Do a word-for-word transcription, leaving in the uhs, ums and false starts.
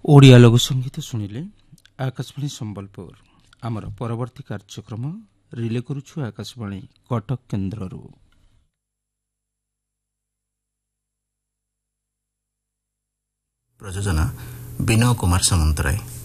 ओडिया लघु संगीत शुणिले आकाशवाणी संबलपुर आमर परवर्ती कार्यक्रम रिले करुछु आकाशवाणी कटक केन्द्ररू। प्रयोजना विनय कुमार सामंतराय।